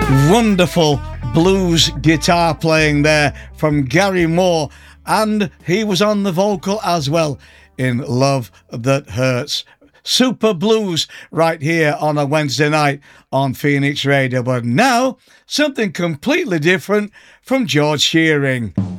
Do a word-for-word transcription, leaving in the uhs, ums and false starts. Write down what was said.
Wonderful blues guitar playing there from Gary Moore, and he was on the vocal as well in Love That Hurts. Super blues right here on a Wednesday night on Phoenix Radio. But now, something completely different from George Shearing.